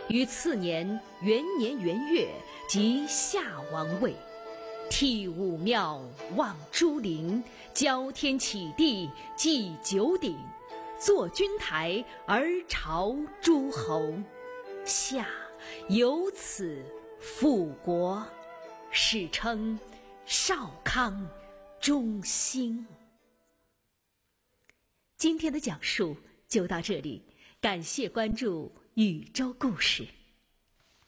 于次年元年元月，即夏王位，替武庙，望诸陵，交天启地，祭九鼎，坐君台而朝诸侯。夏由此复国，史称少康中兴。今天的讲述就到这里，感谢关注宇宙故事。